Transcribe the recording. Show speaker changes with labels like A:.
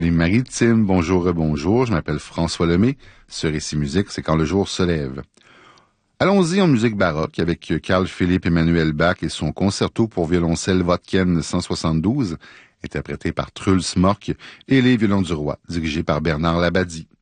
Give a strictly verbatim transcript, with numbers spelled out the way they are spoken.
A: Les maritimes, bonjour, bonjour, je m'appelle François Lemay. Ce récit musique, c'est quand le jour se lève. Allons-y en musique baroque avec Carl Philipp Emanuel Bach et son concerto pour violoncelle Wotken cent soixante-douze, interprété par Truls Mork, et les violons du roi, dirigé par Bernard Labadie.